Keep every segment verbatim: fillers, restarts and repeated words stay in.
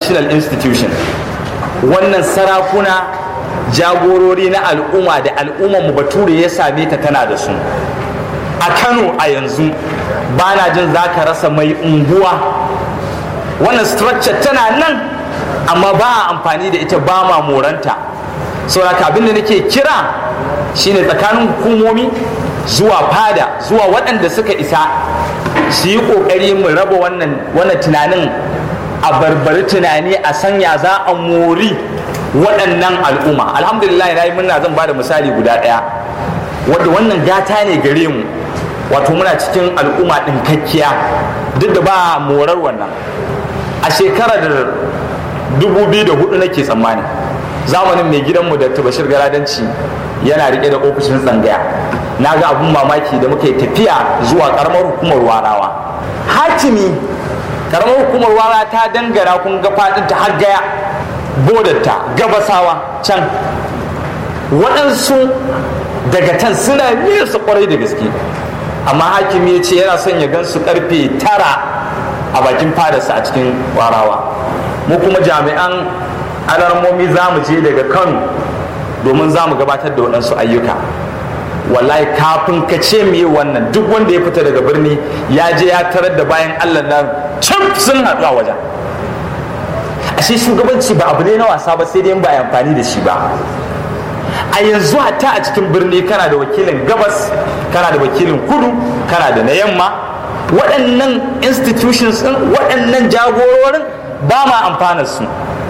traditional institution, wannan sarakuna jagorori na al'umma da al'ummar mu bature ya same ta tana da su. A Kano a yanzu ba na jin za ka rasa mai unguwa, wannan structure tana nan amma ba a amfani da ita, ba ma moranta. saboda abin da nake kira shine tsakanin hukumomi zuwa fada zuwa waɗanda suka isa su yi ƙoƙari mu raba wannan wannan tunanin a barbari tunani a sanya za a mori waɗannan al'umma. Alhamdulillah na yi murna, zan ba da misali guda ɗaya wadda wannan gata ne gare mu, wato muna cikin al'umma ɗinkakkiya duk da ba morar wannan. A shekarar dubu biyu da hudu nake tsammani, zamanin mai gidanmu da Bashir Galadanci yana rike da ofishin tsangaya, na ga abun mamaki da muka yi tafiya zuwa karamar hukumar Warawa. Hatimi karamar hukumar Warawa ta dangana, kun ga fadin ta har Gaya, bodarta Gabasawa can, waɗansu daga can suna nesa kwarai da gaske, amma hakimi ya ce yana son ya gansu karfe tara a bakin fadarsa a cikin Warawa. Mu kuma jami'an alarmomi za mu je daga Kano domin za mu gabatar da waɗansu ayyuka. Wallahi kafin ka ce me wannan, duk wanda ya fita daga birni ya je ya tarar da bayan Allah nan can sun haɗu a wajen. Ashe shugabanci ba abu ne na wasa ba, sai dai ba a amfani da shi ba. A yanzu hatta a cikin birni kana da wakilin gabas, kana da wakilin kudu, kana da na yamma. Waɗannan institutions ɗin, waɗannan jagororin ba ma amfanar su.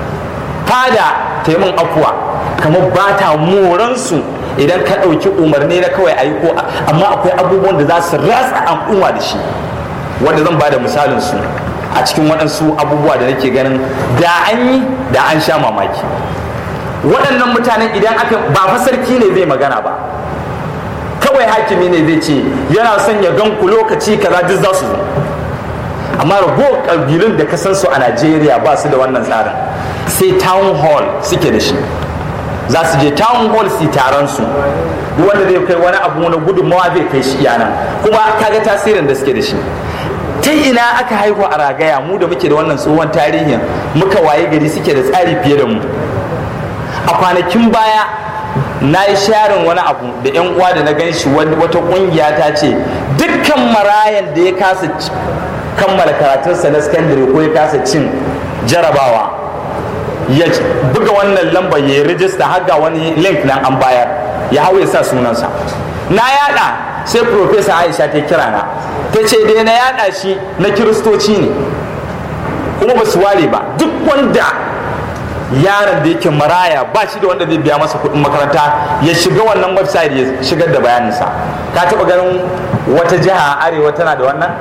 Fada ta yi min afuwa kamar ba ta moransu idan ka ɗauki umarni na kawai a yi ko, amma akwai abubuwan da za su ratsa al'umma da shi, wanda zan ba da misalin su a cikin waɗansu abubuwa da nake ganin da an yi da an sha mamaki. Waɗannan mutanen idan aka, ba fa sarki ne zai magana ba, kawai hakimi ne zai ce yana son ya gan ku lokaci kaza duk za su zo. Amma ragowar ƙabilun da ka san su a Najeriya ba su da wannan tsarin, sai town hall suke da shi. Za su je town hall su taron su, duk wanda zai kai wani abu na gudunmawa zai kai shi iyanan, kuma kaga tasirin da suke da shi. Ta ina aka haihu a ragaya mu da muke da wannan tsohon tarihin muka waye gari suke da tsari fiye da mu. A kwanakin baya na yi sharin wani abu da yan uwa da na gan shi, wata kungiya ta ce dukkan marayan da ya kasa kammala karatunsa na sakandare ko ya kasa cin jarabawa ya buga wannan lambar ya yi rijista, har ga wani link nan an bayar, ya hau ya sa sunansa. Na yada, sai Profesa Aisha ta kira na ta ce dai na yada shi na kiristoci ne, kuma ba su ware ba, duk wanda yaron da yake maraya ba shi da wanda zai biya masa kuɗin makaranta ya shiga wannan website ya shigar da bayaninsa. Ka taɓa ganin wata jiha a arewa tana da wannan?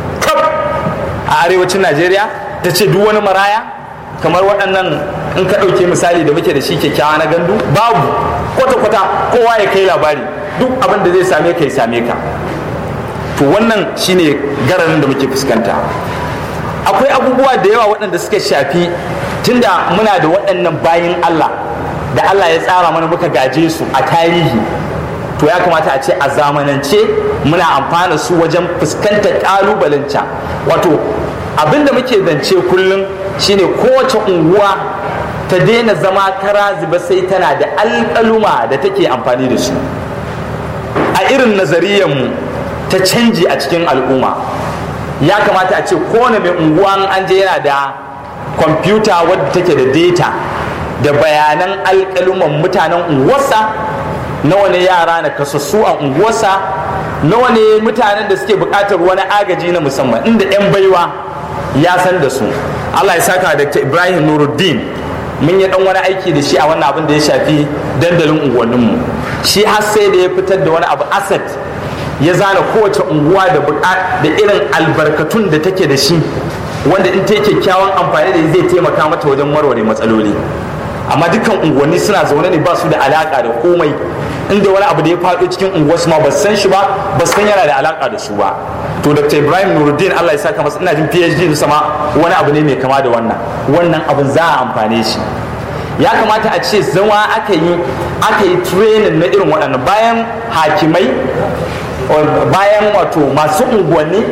A arewacin Najeriya ta ce duk wani maraya kamar waɗannan, in ka ɗauke misali da muke da shi kyakkyawa na gandu, babu kwata-kwata, kowa ya kai labari, duk abin da zai same ka ya same ka. To wannan shine gararin da muke fuskanta. Akwai abubuwa da yawa waɗanda suka shafi, tunda muna da waɗannan bayin Allah da Allah ya tsara mana muka gaje su a tarihi, to ya kamata a ce a zamanance muna amfana su wajen fuskantar ƙalubalen can. Wato abinda muke zance kullum shine kowace unguwa ta daina zama kara zuba, sai tana da alƙaluma da take amfani da su. A irin nazariyanmu ta canji a cikin al'umma, ya kamata a ce kowane mai unguwa an je yana da kwamfuta wadda take da data da bayanan alƙaluman mutanen unguwarsa, nawa ne yara na kasassu a unguwarsa, nawa ne mutanen da suke buƙatar wani agaji na musamman, inda 'yan baiwa ya san da su. Allah ya saka Dakta Ibrahim Nuruddin, mun yi dan wani aiki da shi a wannan abin da ya shafi dandalin unguwanninmu. Shi har sai da ya fitar da wani abu asset, ya zana kowace unguwa da da irin albarkatun da take da shi, wanda in ta yi kyakkyawan amfani da zai taimaka mata wajen warware matsaloli. Amma dukkan unguwanni suna zaune ne ba su da alaka da komai, inda wani abu da ya faɗo cikin unguwarsu ma ba san shi ba, ba san yana da alaka da su ba. To Dakta Ibrahim Nuruddin, Allah ya saka masa, ina jin PhD da sama wani abu ne mai kama da wannan wannan abin za a amfane shi. Ya kamata a ce zama aka yi aka yi training na irin waɗannan, bayan hakimai, bayan wato masu unguwanni, da dagatai, muna da kuma me limamai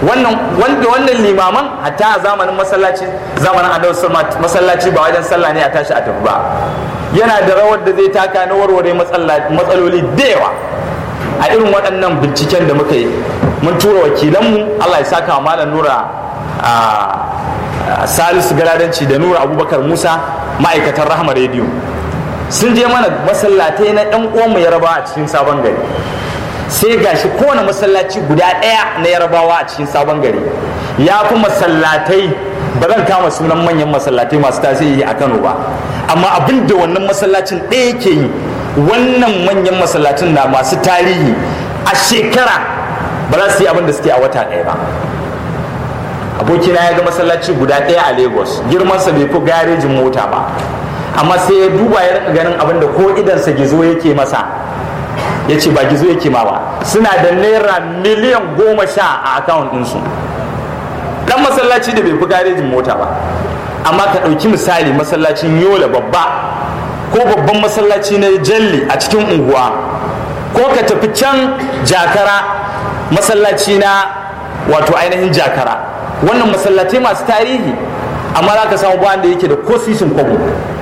wannan wanda wannan limaman hatta a zamanin masallaci zamanin annabi sallallahu masallaci ba wajen sallah ne a tashi a tafi ba, yana da rawar da zai taka na warware matsaloli da yawa. A irin waɗannan binciken da muka yi mun tura wakilanmu, Allah ya saka wa malam Nura a Salisu Galadanci da Nura Abubakar Musa ma'aikatan Rahama Radio, sun je mana masallatai na ɗan uwanmu Yarabawa a cikin Sabon Gari. Sai gashi kowane masallaci guda ɗaya na Yarabawa a cikin Sabon Gari ya fi masallatai, ba zan kama sunan manyan masallatai masu tasiri a Kano ba, amma abin da wannan masallacin ɗaya ke yi, wannan manyan masallacin na masu tarihi a shekara ba za su yi abin da suke a wata ɗaya ba. Abokina ya ga masallaci guda ɗaya a Lagos, girmansa bai fi garejin mota ba, amma sai ya duba ya rika ganin abin da ko idansa gizo yake masa, ya ce ba gizo yake ma ba, suna da naira miliyan goma sha a akawun ɗinsu. Dan masallaci da bai fi garejin mota ba, amma ka ɗauki misali masallacin Yola babba, ko babban masallaci na Jalli a cikin unguwa, ko ka tafi can Jakara, masallaci na wato ainihin Jakara, wannan masallatai masu tarihi, amma za ka samu wanda yake da ko sisin kwabo,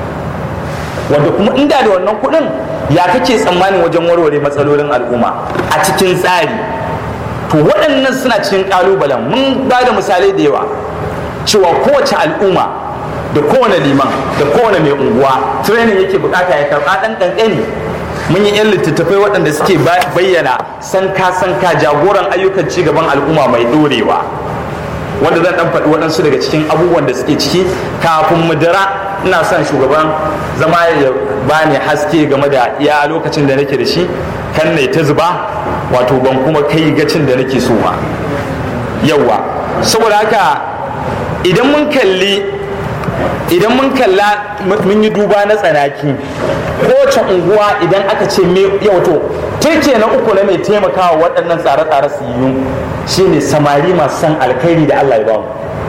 wanda kuma inda da wannan kuɗin ya kake tsammanin wajen warware matsalolin al'umma a cikin tsari. To waɗannan suna cikin ƙalubalen. Mun ba da misalai da yawa cewa kowace al'umma da kowane liman da kowane mai unguwa training yake bukata ya karɓa ɗan ƙanƙani. Mun yi 'yan littattafai waɗanda suke bayyana sanka sanka jagoran ayyukan cigaban al'umma mai ɗorewa, wanda zan ɗan faɗi waɗansu daga cikin abubuwan da suke ciki kafin mu dira. Ina son shugaban zama ya bani haske game da iya lokacin da nake da shi, kan ne ta zuba, wato ban kuma kai gacin da nake so ba. Yawwa, saboda haka idan mun kalli idan mun kalla mun yi duba na tsanaki, kowace unguwa idan aka ce me yau to turke na uku na mai taimakawa waɗannan tsare-tsare su yi shine samari masu san alkhairi da Allah ya bamu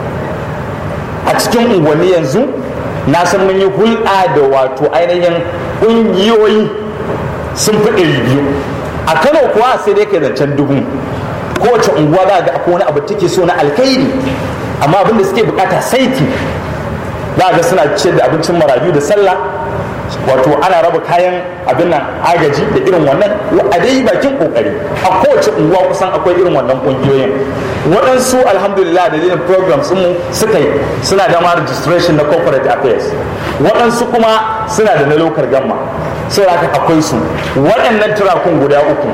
a cikin unguwanni. Yanzu na san mun yi hulɗa da wato ainihin ƙungiyoyi sun fi ɗari biyu. A Kano kuwa sai dai kai zancen dubu. Kowace unguwa za ga akwai wani abu take so na alkhairi, amma abin da suke bukata saiti. Za ga suna ciyar da abincin marayu da sallah, wato ana raba kayan abin nan agaji da irin wannan, a dai bakin kokari. A kowace unguwa kusan akwai irin wannan kungiyoyin. Waɗansu alhamdulillah da dalilin programs mu suka yi suna da ma registration na corporate affairs, waɗansu kuma suna da na local gamma. Sai haka akwai su waɗannan turakun guda uku,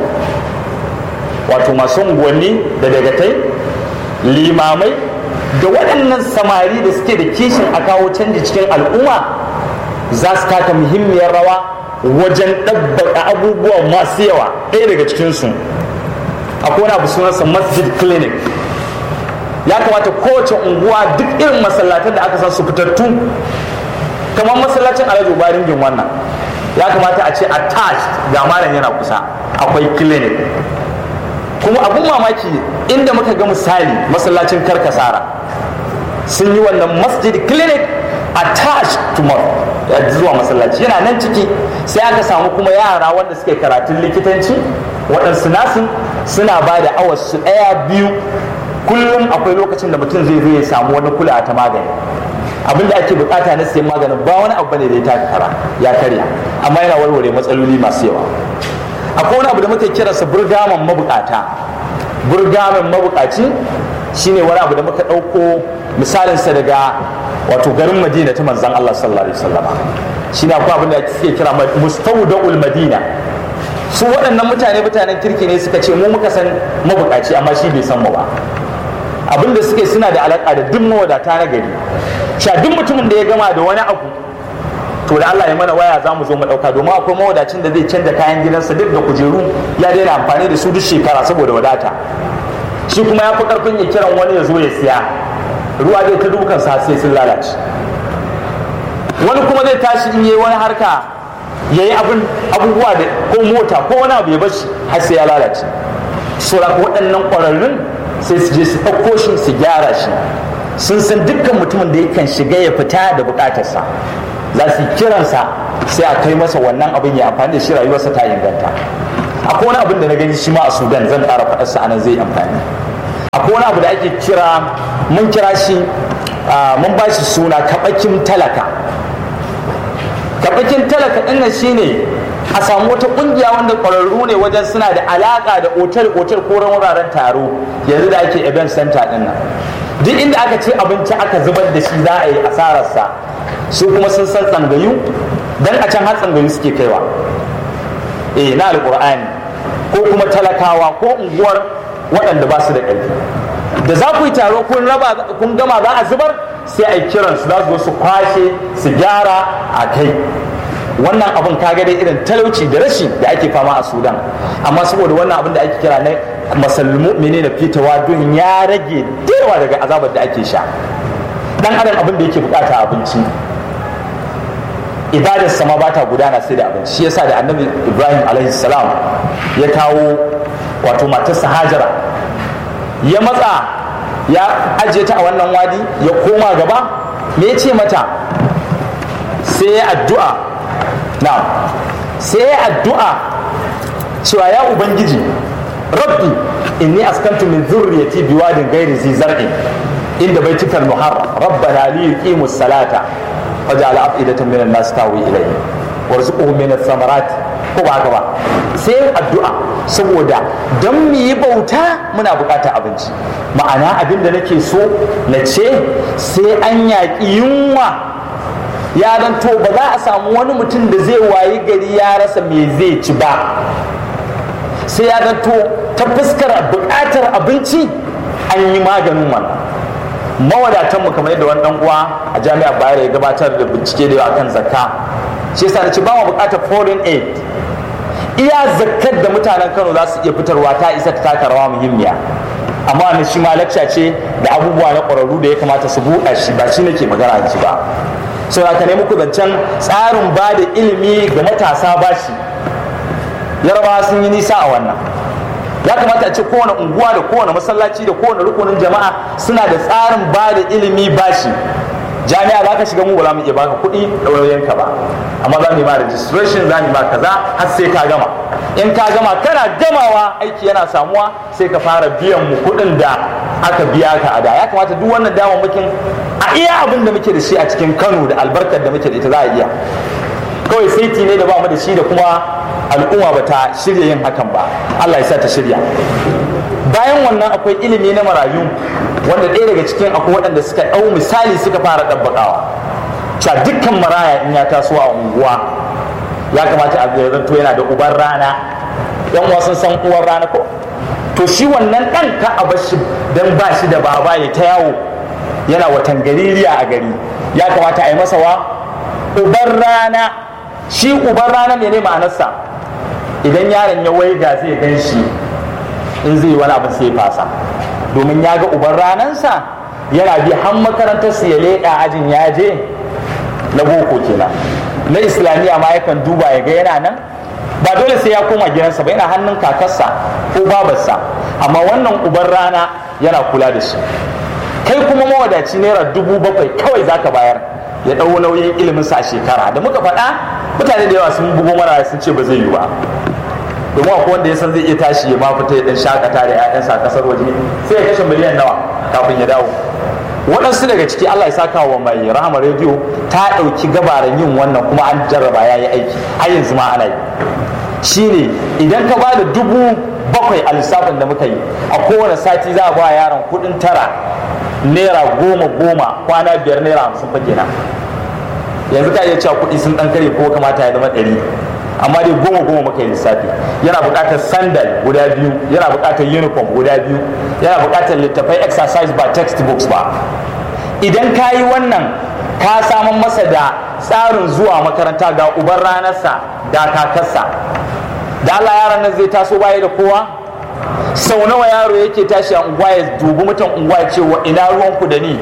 wato masu unguwanni da dagatai, limamai da waɗannan samari da suke da kishin a kawo canji cikin al'umma, za su taka muhimmiyar rawa wajen ɗabbaka abubuwa masu yawa. Ɗaya daga cikinsu akwai wani abu sunansa masjid clinic. Ya kamata kowace unguwa duk irin masallatan da aka san su fitattu, kamar masallacin Alhaji Baringin wannan, ya kamata a ce attached ga malam yana kusa akwai clinic. Kuma abun mamaki inda muka ga misali masallacin Karkasara sun yi wannan masjid clinic attached to zuwa masallaci, yana nan ciki. Sai aka samu kuma yara wanda suke karatun likitanci, waɗansu nasu suna ba da awas su ɗaya biyu kullum. Akwai lokacin da mutum zai zo ya samu wani kula ta magani. Abin da ake bukata na siyan maganin ba wani abu ne da ya taka kara ya karya, amma yana warware matsaloli masu yawa. Akwai wani abu da muke kiransa burgaman mabukata. Burgaman mabukaci shine wani abu da muka ɗauko misalinsa daga wato garin Madina ta manzon Allah sallallahu alaihi wasallam. Shine akwai abin da suke kira mustawda'ul Madina. Su waɗannan mutane mutanen kirki ne suka ce mu muka san mabukaci amma shi bai san mu ba. Abin da suke suna da alaƙa da duk mawadata na gari. Sha duk mutumin da ya gama da wani abu, to da Allah ya mana waya za mu zo mu ɗauka, domin akwai mawadacin da zai canja kayan gidansa duk da kujeru ya daina amfani da su duk shekara saboda wadata. Shi kuma ya fi ƙarfin ya kiran wani ya zo ya siya, ruwa zai ta dukan sa sai sun lalace. Wani kuma zai tashi in yi wani harka ya yi abubuwa da ko mota ko wani abu ya bashi har sai ya lalace. Saboda waɗannan ƙwararrun sai su je su ɗauko shi su gyara shi. Sun san dukkan mutumin da yakan shiga ya fita da buƙatarsa, za su yi kiransa sai a kai masa wannan abin ya amfani da shi, rayuwarsa ta inganta. Akwai wani abin da na gani shi ma a Sudan, zan ƙara faɗarsa anan zai amfani. Akwai wani abu da ake kira mun kira shi mun ba shi suna kaɓakin talaka. Kaɓakin talaka ɗin nan shine a samu wata ƙungiya wanda ƙwararru ne wajen suna da alaƙa da otal-otal ko wuraren taro yanzu da ake event center ɗin nan. Duk inda aka ce abinci aka zubar da shi za a yi asararsa, su kuma sun san tsangayu don a can har tsangayu suke kaiwa eh na alƙur'ani ko kuma talakawa ko unguwar waɗanda ba su da ƙarfi. Da za ku yi taro kun raba kun gama za a zubar, sai a yi kiransu za su zo su kwashe su gyara a kai. Wannan abin kaga dai irin talauci da rashi da ake fama a Sudan, amma saboda wannan abin da ake kira na masalmu mene na fitawa don ya rage dewa daga azabar da ake sha. Dan adam abin da yake bukata abinci, ibadar sama ba ta gudana sai da abinci. Shi yasa da annabi Ibrahim alaihi salam ya kawo wato matarsa Hajara, ya matsa ya ajiye ta a wannan wadi, ya koma gaba, me ya ce mata? Sai ya addu'a na sai ya addu'a cewa ya ubangiji rabbi inni askantu min zurriyati biwadin ghairi zi zar'in inda baitikal muharram rabbana li yuqimus salata waj'al af'idatan minan nas tawi ilayhi warzuqhum min ath-thamarati ko ba haka ba. Sai addu'a saboda don mu yi bauta muna bukatar abinci, ma'ana abin da nake so na ce sai an yaƙi yunwa ya dan to ba za a samu wani mutum da zai wayi gari ya rasa me zai ci ba, sai ya dan to ta fuskar bukatar abinci an yi maganin wannan. Mawadatanmu kamar yadda wani dan uwa a jami'ar Bayero ya gabatar da bincike da yawa kan zakka, shi yasa na ce ba mu bukatar foreign aid. Iya zakkar da mutanen Kano za su iya fitarwa ta isa ta taka rawa muhimmiya, amma wannan shi ma lakca ce da abubuwa na ƙwararru da ya kamata su buɗa shi, ba shi nake magana da shi ba. Sau da ka nemi ku zancen tsarin ba da ilimi ga matasa ba shi, Yarabawa sun yi nisa a wannan. Ya kamata a ce kowane unguwa da kowane masallaci da kowane rukunin jama'a suna da tsarin ba da ilimi ba shi. Jami'a za ka shiga mu ba za mu iya baka kuɗi ɗauyoyinka ba, amma za mu yi ma registration, za mu yi ma kaza har sai ka gama. In ka gama kana gamawa aiki yana samuwa sai ka fara biyan mu kuɗin da aka biya ka a da. Ya kamata duk wannan damammakin a iya abin da muke da shi a cikin Kano da albarkar da muke da ita za a iya. Kawai saiti ne da ba mu da shi da kuma al'umma ba ta shirya yin hakan ba. Allah ya sa ta shirya. Bayan wannan akwai ilimi na marayu, wanda ɗaya daga cikin akwai waɗanda suka ɗau misali suka fara ɗabbaƙawa cewa dukkan maraya in ya taso a unguwa ya kamata a zanto yana da uban rana. Yan uwa sun san uwar rana ko? To shi wannan ɗan ka a bashi don ba shi da baba ya ta yawo yana watan gaririya a gari, ya kamata a yi masa wa uban rana. Shi uban rana ne ne ma'anarsa? Idan yaron ya waiga zai gan shi in zai wani abin sai fasa, domin ya ga uban ranansa yana bi har makarantarsa ya leƙa ajin ya je na boko kenan. Na islamiyya ma yakan duba ya ga yana nan, ba dole sai ya koma gidansa ba, yana hannun kakarsa ko babarsa, amma wannan uban rana yana kula da shi. Kai kuma mawadaci naira dubu bakwai kawai zaka bayar ya ɗau nauyin iliminsa a shekara. Da muka faɗa mutane da yawa sun bugo mana sun ce ba zai yi ba, domin akwai wanda ya san zai iya tashi ya ma fita ya dan shakata da ƴaƴansa a kasar waje sai ya kashe miliyan nawa kafin ya dawo. Waɗansu daga ciki Allah ya saka wa mai Rahama rediyo ta ɗauki gabaran yin wannan, kuma an jarraba ya yi aiki har yanzu ma ana yi. Shine idan ka ba da dubu bakwai a lissafin da muka yi a kowane sati za a ba yaron kuɗin tara naira goma goma, kwana biyar naira hamsin fa kenan. Yanzu ka iya cewa kuɗi sun ɗan kare ko kamata ya zama ɗari, amma dai goma goma muka yi lissafi. Yana buƙatar sandal guda biyu, yana buƙatar uniform guda biyu, yana buƙatar littattafai exercise ba textbooks ba. Idan ka yi wannan ka samun masa da tsarin zuwa makaranta ga uban ranarsa da kakarsa, da Allah yaran nan zai taso baya da kowa. Sau nawa yaro yake tashi a unguwa ya dubi mutan unguwa ya ce wa ina ruwanku da ni?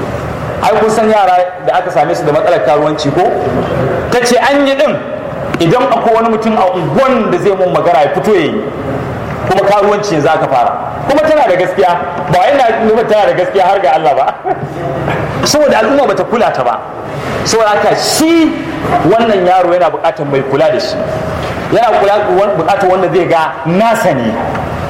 Ai kun san yara da aka same su da matsalar karuwanci ko? Ta ce an yi din, idan akwai wani mutum a unguwan da zai mun magana ya fito yayi, kuma karuwanci yanzu aka fara. Kuma tana da gaskiya, ba yana nuna tana da gaskiya har ga Allah ba, saboda al'umma bata kula ta ba. Saboda haka shi wannan yaro yana buƙatar mai kula da shi, yana buƙatar wanda zai ga nasa ne,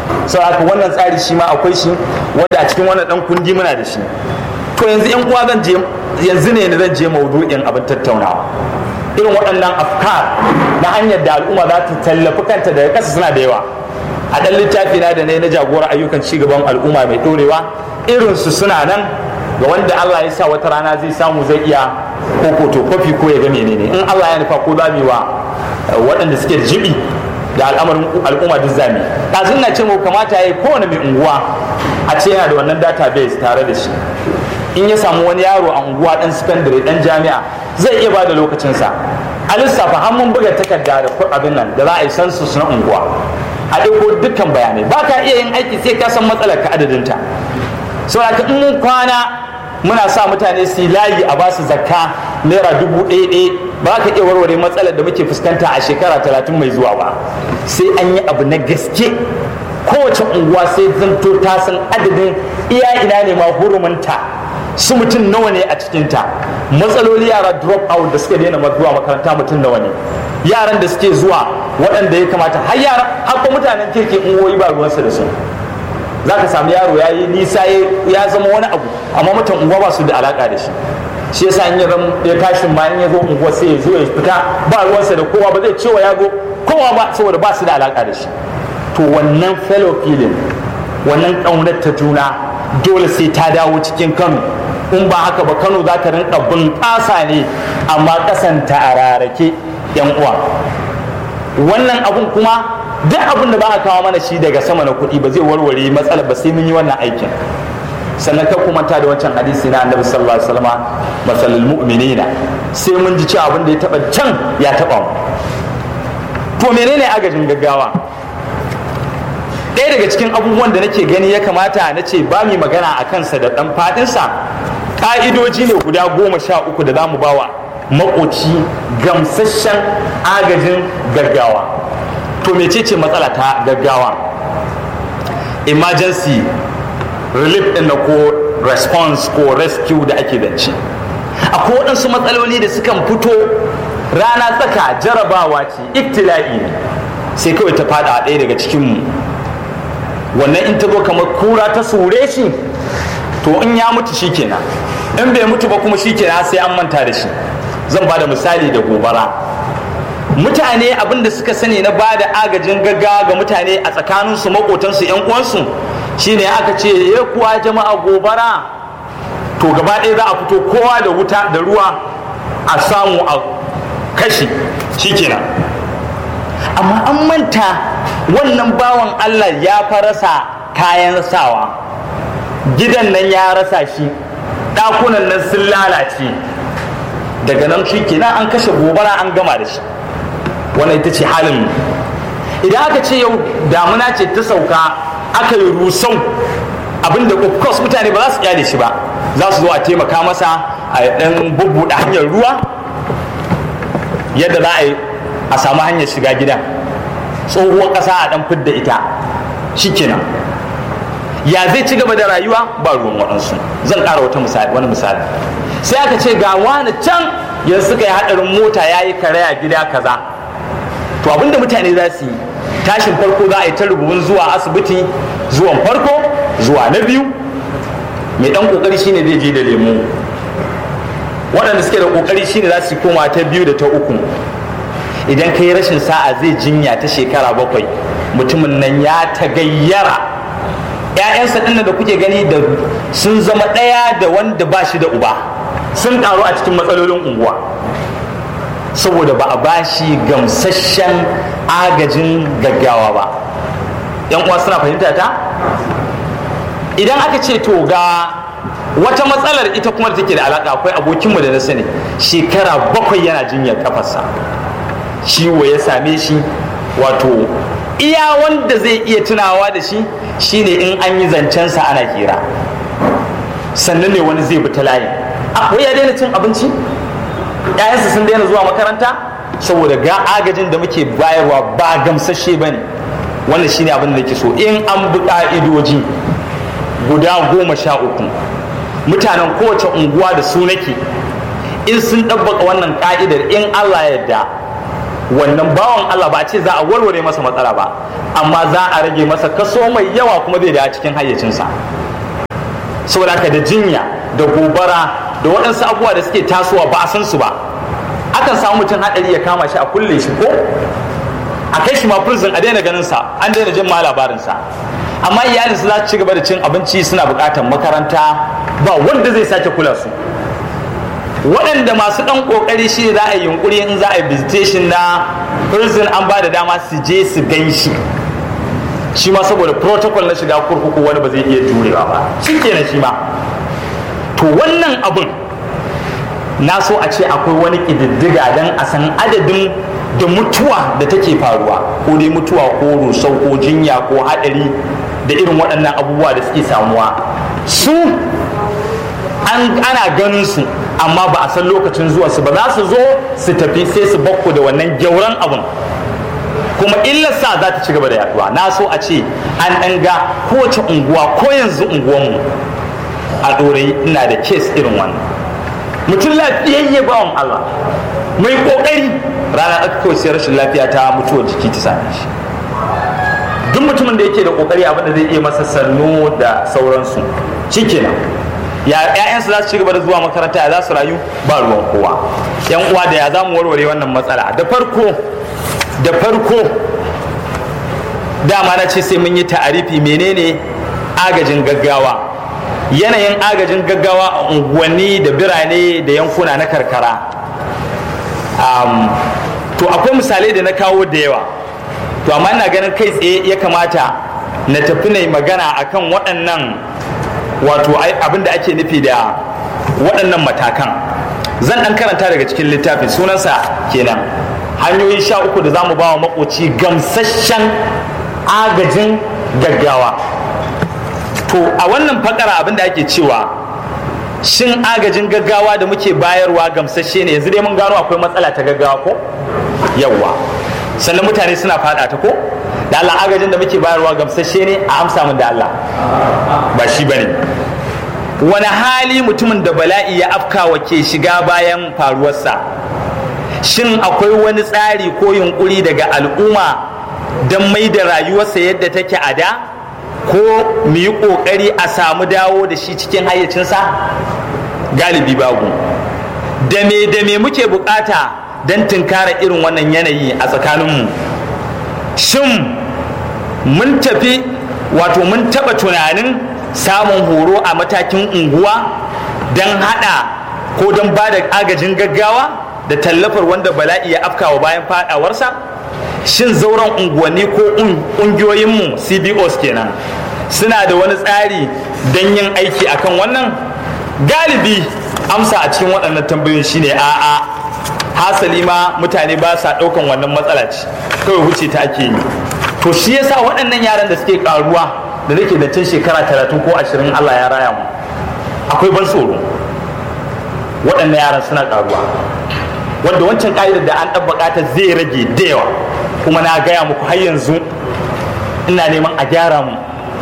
sau haka wannan tsari shi ma akwai shi wanda a cikin wannan dan kundi muna da shi. To yanzu yan uwa zan je yanzu ne zan je maudu'in abin tattaunawa irin waɗannan afkar na hanyar da al'umma za ta tallafi kanta daga ƙasa suna da yawa. A ɗan littafi na da ne na jagorar ayyukan cigaban al'umma mai ɗorewa irinsu suna nan ga wanda Allah ya sa wata rana zai samu zai iya ko kofi ko ya ga menene in Allah ya nufa ko za mu yi wa waɗanda suke da jibi da al'amarin al'umma duk zami. Ɗazun na ce mu kamata ya yi kowane mai unguwa a ce yana da wannan database tare da shi. In ya samu wani yaro a unguwa ɗan sakandare ɗan jami'a zai iya ba da lokacinsa a lissafa har mun buga takarda da abin nan da za a yi census na unguwa a ɗauko dukkan bayanai. Ba ka iya yin aiki sai ka san matsalar ka adadinta. Saboda in mun kwana muna sa mutane su layi a basu zakka naira dubu ɗaya ɗaya ba ka iya warware matsalar da muke fuskanta a shekara talatin mai zuwa ba. Sai an yi abu na gaske. Kowace unguwa sai zanto ta san adadin iya ina ne ma hurumunta, su mutum nawa ne a cikinta, matsaloli yara drop out da suka daina zuwa makaranta mutum nawa ne, yaran da suke zuwa waɗanda ya kamata har yara har mutanen kirki ungoyi ba ruwansa da su. Za ka samu yaro ya yi nisa ya zama wani abu amma mutan unguwa ba su da alaka da shi. Shi yasa in ya tashin ma in ya zo unguwa sai ya zo ya fita ba ruwansa da kowa, ba zai cewa ya go kowa ba saboda ba su da alaka da shi. To wannan fellow feeling, wannan ƙaunar ta juna dole sai ta dawo cikin Kano. In ba haka ba Kano za ta rinka bunƙasa ne amma ƙasanta a rarake yan uwa. Wannan abun kuma duk abin da ba a kawo mana shi daga sama na kuɗi ba zai warware matsalar ba sai mun yi wannan aikin. Sannan ka kuma ta da wancan hadisi na Annabi sallallahu alaihi wasallam masalul mu'minina, sai mun ji cewa abin da ya taba can ya taba mu. To menene agajin gaggawa? Ɗaya daga cikin abubuwan da nake gani ya kamata na ce ba mu magana a kansa da ɗan faɗinsa, ƙa'idoji ne guda goma sha uku da za mu ba wa maƙoci gamsasshen agajin gaggawa. To mecece matsala ta gaggawa? Emergency relief ɗin na ko response ko rescue da ake zance. Akwai waɗansu matsaloli da sukan fito rana tsaka, jarabawa ce, ibtila'i ne, sai kawai ta faɗa a ɗaya daga cikinmu. Wannan in ta zo kamar kura ta sure shi, to in ya mutu shi kenan, in bai mutu ba kuma shi kenan sai an manta da shi. Zan ba da misali da gobara. Mutane abin da suka sani na ba da agajin gaggawa ga mutane a tsakaninsu, maƙotansu, 'yan uwansu shine aka ce ya kuwa jama'a gobara, to gaba ɗaya za a fito kowa da wuta da ruwa a samu a kashi shi kenan. Amma an manta wannan bawan Allah ya farasa kayan sawa, gidan nan ya rasa shi, ɗakunan nan sun lalace, daga nan shi kenan an kashe gobara an gama da shi. Wannan ita ce halin. Idan aka ce yau damuna ce ta sauka aka yi rusau, abinda of course mutane ba za su kyale shi ba, za su zo a taimaka masa a ɗan bubbuɗe hanyar ruwa yadda za a yi a samu hanyar shiga gidan, tsohuwar ƙasa a ɗan fidda ita shi kenan. Ya zai ci gaba da rayuwa ba ruwan waɗansu. Zan ƙara wata misali, wani misali. Sai aka ce ga wani can yanzu suka yi haɗarin mota ya yi karaya gida kaza. To abinda mutane za su yi, tashin farko za a yi ta rububin zuwa asibiti, zuwan farko zuwa na biyu. Mai ɗan ƙoƙari shine zai je da lemu, waɗanda suke da ƙoƙari shine za su koma ta biyu da ta uku. Idan ka yi rashin sa'a zai jinya ta shekara bakwai, mutumin nan ya tagayyara. ‘Ya'yansa ɗin da kuke gani da sun zama ɗaya da wanda ba shi da uba, sun ƙaru a cikin matsalolin unguwa saboda ba a ba shi gamsasshen agajin gaggawa ba. ‘Yan uwa suna fahimta ta? Idan aka ce to ga wata matsalar ita kuma da take da alaƙa, akwai abokinmu da na sani shekara bakwai yana jinyar kafarsa, ciwo ya same shi, wato iya wanda zai iya tunawa da shi shine in an yi zancensa ana hira, sannan ne wani zai bi ta layi. Wai ya daina cin abinci, ‘ya'yansa sun daina zuwa makaranta saboda ga agajin da muke bayarwa ba gamsashe ba ne. Wannan shine abin da nake so. In an bi ƙa'idoji guda goma sha uku, mutanen kowace unguwa da su nake, in sun ɗabbaka wannan ƙa'idar, in Allah ya yarda wannan bawan Allah ba a ce za a warware masa matsala ba, amma za a rage masa kaso mai yawa kuma zai da cikin hayyacinsa. Saboda haka da jinya da gobara da waɗansu abubuwa da suke tasowa ba a san su ba, akan samu mutum haɗari ya kama shi a kulle shi ko a kai shi ma prison a daina ganin sa, an daina jin ma labarinsa, amma iyalinsu za su ci gaba da cin abinci, suna buƙatar makaranta, ba wanda zai sake kula su. Waɗanda masu ɗan ƙoƙari shi za a yi yunƙuri in za a yi visitation na prison, an ba da dama su je su gan shi shi ma saboda protocol na shiga kurkuku wani ba zai iya jurewa ba, shi kenan shi ma. To wannan abun na so a ce akwai wani ƙididdiga don a san adadin da mutuwa da take faruwa, ko dai mutuwa ko rusau ko jinya ko haɗari da irin waɗannan abubuwa da suke samuwa. Su ana ganin su amma ba a san lokacin zuwa su ba, za su zo su tafi sai su bakku da wannan gyauran abun, kuma illarsa za ta ci gaba da yaduwa. Na so a ce an ɗan ga kowace unguwa, ko yanzu unguwanmu a ɗorayi ina da kes irin wannan, mutum lafiyayye bawan Allah mai ƙoƙari, rana aka kawai sai rashin lafiya ta mutuwar jiki ta same shi. Duk mutumin da yake da ƙoƙari abin da zai iya masa sannu da sauransu shikenan. Ya ƴaƴansu za su ci gaba da zuwa makaranta, ya za su rayu, ba ruwan kowa. Yan uwa, da ya za mu warware wannan matsala? Da farko da farko dama na ce sai mun yi ta'arifi menene agajin gaggawa, yanayin agajin gaggawa a unguwanni da birane da yankuna na karkara. Um, to akwai misalai da na kawo da yawa, to amma ina ganin kai tsaye ya kamata na tafi na yi magana akan waɗannan, wato abin da ake nufi da waɗannan matakan. Zan ɗan karanta daga cikin littafin, sunansa kenan hanyoyi sha uku da za mu ba wa makoci gamsasshen agajin gaggawa. To a wannan fakara abin da ake cewa, shin agajin gaggawa da muke bayarwa gamsasshe ne? Yanzu dai mun gano akwai matsala ta gaggawa ko yawwa, sannan mutane suna faɗa ta ko, da Allah agajin da muke bayarwa gamsasshe ne? A amsa min da Allah, ba shi bane. Wani hali mutumin da bala'i ya afkawa ke shiga bayan faruwarsa? Shin akwai wani tsari ko yunkuri daga al'umma don mai da rayuwarsa yadda take a da, ko mu yi ƙoƙari a samu dawo da shi cikin hayyacinsa? Galibi babu. Da me da me muke bukata don tunkara irin wannan yanayi a tsakaninmu? Shin mun tafi, wato mun taɓa tunanin samun horo a matakin unguwa don haɗa ko don ba da agajin gaggawa da tallafar wanda bala'i ya afkawa bayan faɗawarsa? Shin zauren unguwanni ko ƙungiyoyinmu C B Os kenan suna da wani tsari don yin aiki akan wannan? Galibi amsa a cikin waɗannan tambayoyin shine a'a. Hasali ma mutane ba sa ɗaukan wannan matsala ce, kawai wuce ta ake yi. To shi yasa waɗannan yaran da suke ƙaruwa, da nake da tun shekara talatin ko ashirin Allah ya raya mu, akwai ban tsoro. Waɗannan yaran suna ƙaruwa, wanda wancan ƙa'idar da an ɗabbaƙa ta zai rage da yawa. Kuma na gaya muku har yanzu ina neman a gyara mu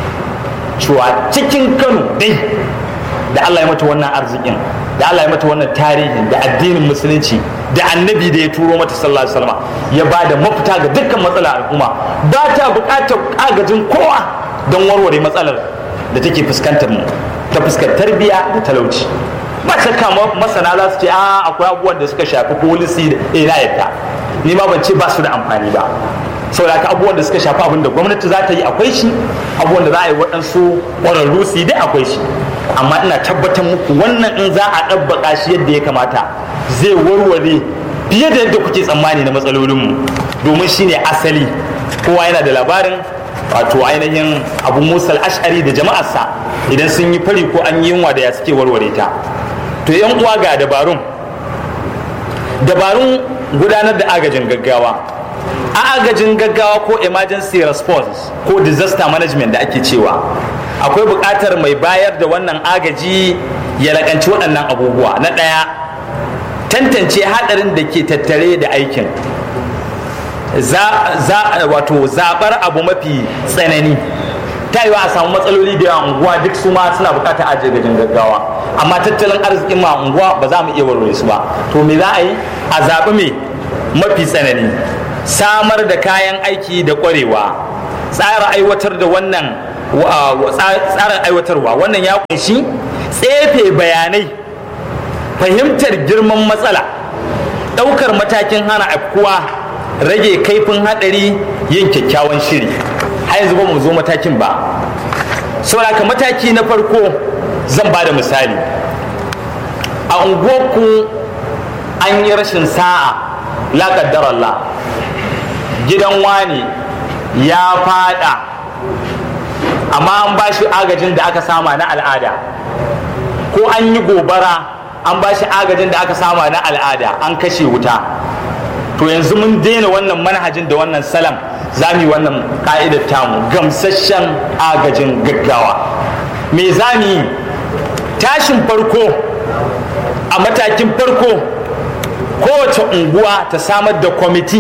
cewa cikin Kano dai da Allah ya mata wannan arzikin, da Allah ya mata wannan tarihin, da addinin musulunci, da annabi da ya turo mata sallallahu alaihi wasallam ya ba da mafita ga dukkan matsalar al'umma, ba ta buƙatar agajin kowa don warware matsalar da take fuskantar mu ta fuskar tarbiyya da talauci. Ba shakka masana za su ce a akwai abubuwan da suka shafi policy da ina yadda, ni ma ban ce ba su da amfani ba, saboda haka abubuwan da suka shafi abin da gwamnati za ta yi akwai shi, abubuwan da za a yi waɗansu ƙwararru su dai akwai shi, amma ina tabbatar muku wannan in za a ɗabbaƙa shi yadda ya kamata zai warware fiye da yadda kuke tsammani na matsalolinmu, domin shi ne asali. Kowa yana da labarin wato ainihin Abu Musa al-Ash'ari da jama'arsa idan sun yi fari ko an yi yunwa da ya suke warware ta. To yan uwa, ga dabarun dabarun gudanar da agajin gaggawa. A agajin gaggawa ko emergency response ko disaster management da ake cewa, akwai buƙatar mai bayar da wannan agaji ya laƙanci waɗannan abubuwa. Na ɗaya, tantance haɗarin da ke tattare da aikin, wato zaɓar abu mafi tsanani. Ta yi wa a samu matsaloli da yawa unguwa, duk su ma suna buƙatar agajin gaggawa, amma tattalin arzikin ma unguwa ba za mu iya warware su ba. To me za a yi? A zaɓi me mafi tsanani, samar da kayan aiki da ƙwarewa, tsara aiwatar da wannan tsarin aiwatarwa. Wannan ya kunshi tsefe bayanai, fahimtar girman matsala, ɗaukar matakin hana afkuwa, rage kaifin haɗari, yin kyakkyawan shiri. Har yanzu ba mu zo matakin ba. Saboda mataki na farko zan ba da misali. A unguwarku an yi rashin sa'a, la qaddar Allah, gidan wani ya fada, amma an ba shi agajin da aka sama na al'ada, ko an yi gobara an ba shi agajin da aka sama na al'ada, an kashe wuta. To yanzu mun daina wannan manhajin da wannan salam, za mu yi wannan ka'idar tamu, gamsasshen agajin gaggawa. Me za mu yi? Tashin farko, a matakin farko, kowace unguwa ta samar da kwamiti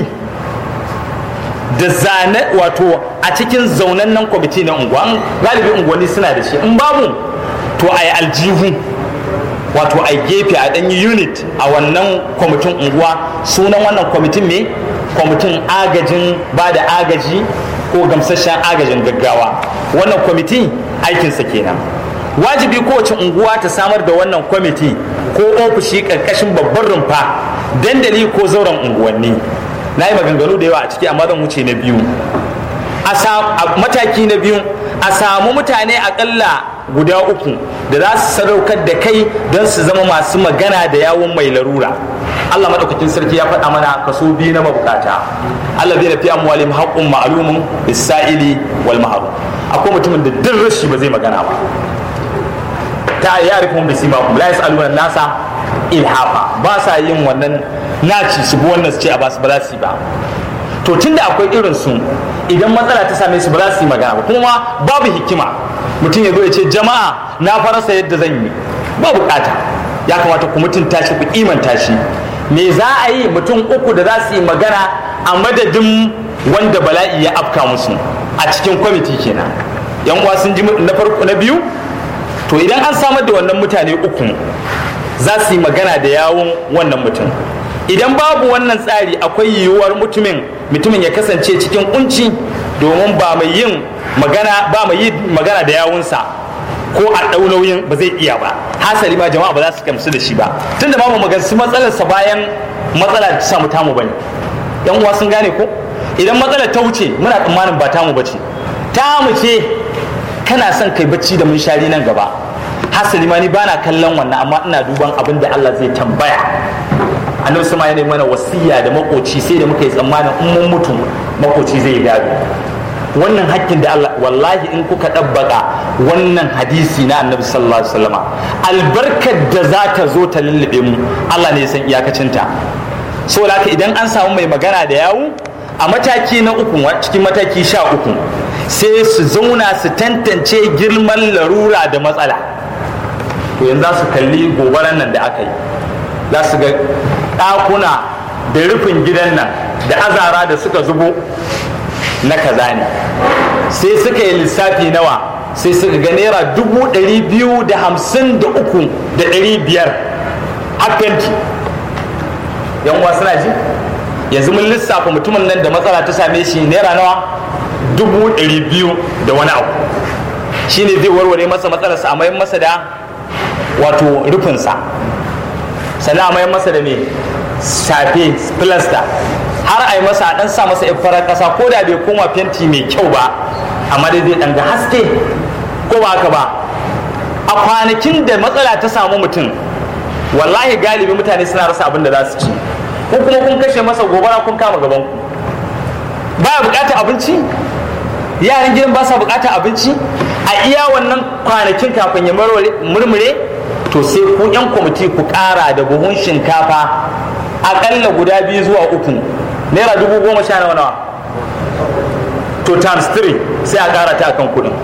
da zane, wato a cikin zaunannen kwamiti na unguwa. Galibi unguwanni suna da shi, in babu to a yi aljihu, wato a gefe a ɗanyi unit a wannan kwamitin unguwa. Sunan wannan kwamitin me? Kwamitin agajin ba da agaji ko gamsasshen agajin gaggawa. Wannan kwamiti aikinsa kenan. Wajibi kowace unguwa ta samar da wannan kwamiti ko ofishi ƙarƙashin babban rumfa, dandali ko zauren unguwanni. Na yi maganganu da yawa a ciki, amma zan wuce na biyu. A mataki na biyu, a samu mutane akalla guda uku da za su sadaukar da kai don su zama masu magana da yawun mai larura. Allah madaukakin sarki ya faɗa mana kaso biyu na mabukata. Allah zai rafi amwalim haqqun ma'lumun bis-sa'ili wal mahrum. Akwai mutumin da duk rashi ba zai magana ba. Ta ya'rifun bisimahum la yas'aluna nasa ilhafa. Ba sa yin wannan naci su bi wannan su ce a ba su ba za su yi ba. To tunda akwai irin su, idan matsala ta same su ba za su yi magana ba, kuma babu hikima mutum ya zo ya ce jama'a na farasa yadda zan yi. Ba bukata, ya kamata ku mutunta shi, ku kimanta shi. Me za a yi? Mutum uku da za su yi magana a madadin wanda bala'i ya afka musu a cikin kwamiti kenan. Yan uwa sun ji na farko na biyu. To idan an samar da wannan mutane uku za su yi magana da yawun wannan mutum. Idan babu wannan tsari, akwai yiwuwar mutumin mutumin ya kasance cikin kunci, domin ba mai yin magana ba mai yi magana da yawunsa ko a ɗau nauyin ba zai iya ba. Hasali ma jama'a ba za su gamsu da shi ba, tunda ba mu magansu matsalarsa bayan matsala ta samu tamu bane. Yan uwa sun gane ko? Idan matsalar ta wuce, muna tsammanin ba tamu bace, tamu ce. Kana son kai bacci da munshari nan gaba. Hasali ma ni bana kallon wannan, amma ina duban abin da Allah zai tambaya. Annabi sama yana mana wasiya da makoci, sai da muka yi tsammanin in mun mutu makoci zai gado. Wannan hakkin da Allah, wallahi in kuka dabbaka wannan hadisi na Annabi sallallahu alaihi wasallama, albarkar da za ta zo ta lullube mu, Allah ne ya san iyakacinta. Saboda haka idan an samu mai magana da yawu a mataki na uku, cikin mataki sha uku, sai su zauna su tantance girman larura da matsala. To yanzu za su kalli gobaran nan da aka yi, za su ga ɗakuna da rufin gidan nan da azara da suka zubo na kaza ne. Sai suka yi lissafi nawa, sai suka ga naira dubu ɗari biyu da hamsin da uku da ɗari biyar har fenti. Yan uwa suna ji? Yanzu mun lissafa mutumin nan da matsala ta same shi naira nawa? Dubu ɗari biyu da wani abu. Shi ne zai warware masa matsalarsa a mayan masa da wato rufinsa, sannan a mayan masa da me shafe filasta, har a yi masa a ɗan sa masa farar ƙasa, ko da bai koma fenti mai kyau ba, amma dai zai ɗan ga haske, ko ba haka ba. A kwanakin da matsala ta samu mutum, wallahi galibi mutane suna rasa abin da za su ci, ko kuma kun kashe masa gobara kun kama gaban ku. Ba ya bukatar abinci, yaran gidan ba sa bukatar abinci a iya wannan kwanakin kafin ya murmure. To sai ku yan kwamiti ku kara da buhun shinkafa akalla guda biyu zuwa uku, naira dubu goma sha nawa nawa, to times three sai a kara ta akan kudin.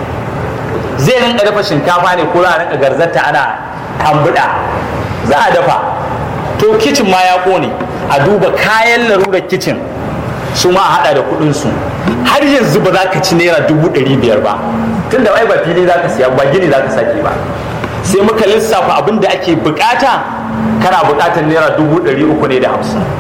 Zai rinka dafa shinkafa ne ko za a rinka garzarta ana hambuda? Za a dafa. To kicin ma ya kone, a duba kayan larurar kicin su ma a hada da kudin su. Har yanzu ba za ka ci naira dubu ɗari biyar ba, tunda ai ba fili za ka siya ba, gini za ka sake ba. Sai muka lissafa abin da ake bukata, kana bukatar naira dubu ɗari uku ne da hamsin.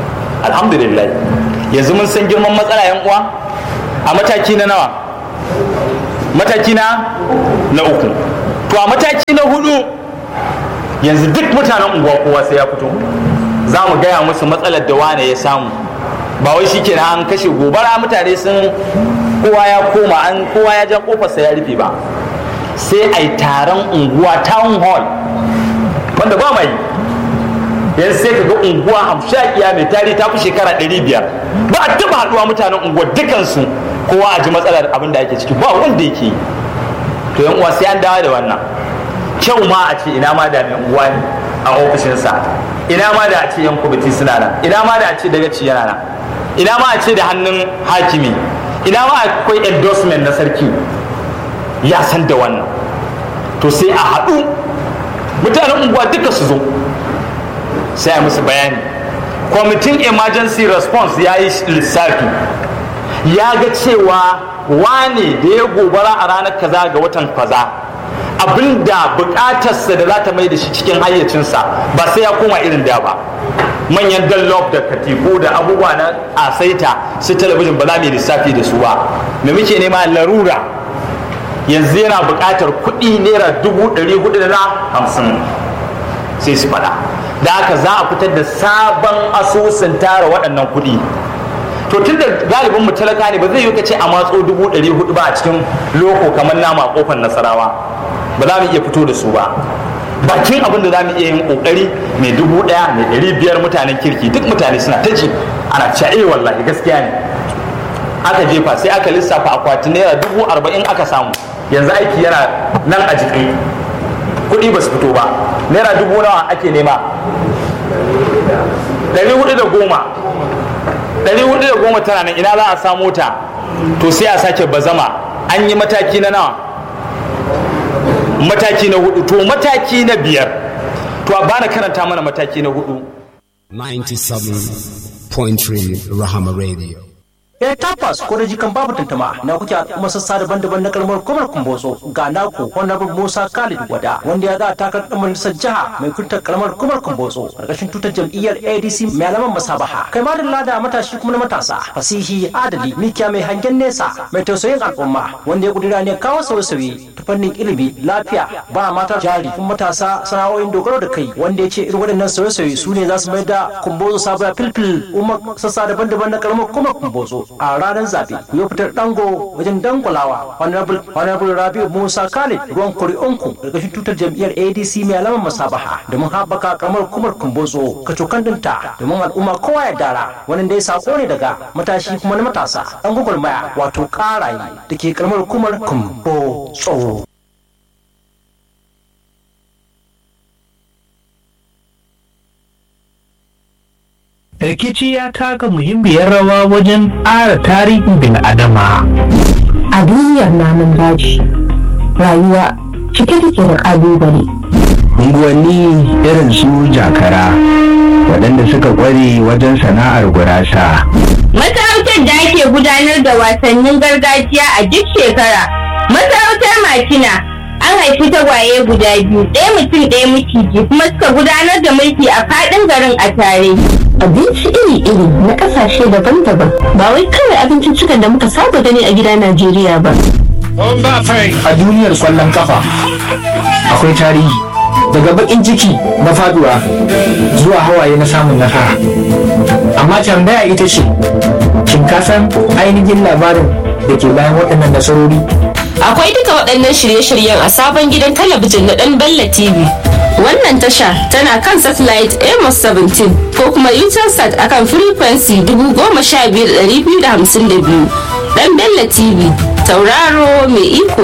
alhamdulillah. Yanzu mun san girman matsala yan uwa a mataki na nawa? Mataki na na uku. To a mataki na hudu yanzu duk mutanen unguwa kowa sai ya fito, za mu gaya musu matsalar da wane ya samu. Ba wai shi kenan an kashe gobara mutane sun kowa ya koma an kowa ya ja kofarsa ya rufe ba, sai a yi taron unguwa town hall wanda ba mai yanzu sai ka ga unguwa hamshakiya mai tarihi ta fi shekara ɗari biyar ba a taɓa haɗuwa mutanen unguwa dukansu kowa a ji matsalar abin da ake ciki ba wanda yake. To yan uwa sai an dawo da wannan. Kyau ma a ce ina ma da mai unguwa ne a ofishinsa, ina ma da a ce yan kwamiti suna nan, ina ma da a ce dagaci yana nan, ina ma a ce da hannun hakimi, ina ma akwai endorsement na sarki ya san da wannan. To sai a haɗu mutanen unguwa duka su zo sai a musu bayani. Kwamitin emergency response ya yi lissafi ya ga cewa wane da ya gobara a ranar kaza ga watan kaza abinda bukatarsa da za ta mai da shi cikin hayyacinsa ba sai ya koma irin da ba. Manyan dallop da katifu da abubuwa na asaita su talabijin ba za mu yi lissafi da su ba. Me muke nema? Larura. Yanzu yana bukatar kuɗi naira dubu ɗari hudu da na hamsin sai su faɗa. Da haka za a fitar da sabon asusun tara waɗannan kuɗi. To tun da galibin mu talaka ne ba zai yi ka ce a matso dubu ɗari hudu ba a cikin loko kamar nama a kofar Nasarawa, ba za mu iya fito da su ba. Bakin abin da za mu iya yin kokari mai dubu ɗaya mai ɗari biyar mutanen kirki duk mutane suna ta ji ana cewa eh wallahi gaskiya ne. Aka jefa sai aka lissafa akwatin naira dubu arba'in aka samu. Yanzu aiki yana nan a jiƙi, kuɗi ba su fito ba. Naira dubu nawa ake nema? ɗari hudu da goma. ɗari hudu da goma tana nan, ina za a samu ta? To sai a sake bazama. An yi mataki na nawa? Mataki na hudu. To mataki na biyar, to a bana karanta mana mataki na hudu. ninety-seven point three Rahama Radio. Eh tabbas ko da jikan babu tantama na kuke kuma sassa daban-daban na kalmar kwamar kumbotso ga naku honorable Musa Khalid Wada wanda ya ga takar dan majalisar jiha mai kuntar kalmar kwamar kumbotso karkashin tutar jam'iyyar A D C mai alaman masabaha kai ma da lada matashi kuma na matasa fasihi adali mikiya mai hangen nesa mai tausayin al'umma wanda ya kudura ne kawo sauye-sauye ta fannin ilimi lafiya ba mata jari kuma matasa sana'o'in dogaro da kai wanda ya ce irin waɗannan sauye-sauye su ne za su mai da kumbotso sabuwa filfil umar sassa daban-daban na kalmar kwamar kumbotso a ranar zabe ku yi fitar dango wajen dangulawa honorable Rabi'u Musa Khalid ruwan kuri'unku karkashin tutar jam'iyyar A D C mai alaman masabaha domin haɓaka kamar kumar kumbozo kacokan dinta domin al'umma kowa ya dara wannan dai sako ne daga matashi kuma na matasa dan gwagwarmaya wato karayi da ke karamar kumar kumbozo. Rikici ya taka muhimmiyar rawa wajen ƙara tarihin bil'adama. A duniyar namun daji, rayuwa cike take da ƙalubale. Unguwanni irin su jakara, waɗanda suka ƙware wajen sana'ar gurasa. Masarautar da ake gudanar da wasannin gargajiya a duk shekara. Masarautar Makina an haifi tagwaye guda biyu, ɗaya mutum ɗaya miciji kuma suka gudanar da mulki a faɗin garin a tare. Abinci iri-iri na ƙasashe daban-daban ba wai kawai abinciccikan da muka saba gani a gida Najeriya ba. A duniyar kwallon kafa akwai tarihi daga bakin ciki na faduwa zuwa hawaye na samun nasara. Amma tambaya ita ce, shin ka san ainihin labarin da ke bayan waɗannan nasarori? Akwai duka waɗannan shirye-shiryen a sabon gidan talabijin na ɗan Bella T V. Wannan tasha tana kan satellite Amos seventeen ko kuma Utelsat akan frequency dubu goma sha biyar ɗari biyu da hamsin da biyu. Ɗan Bella T V, tauraro mai iko.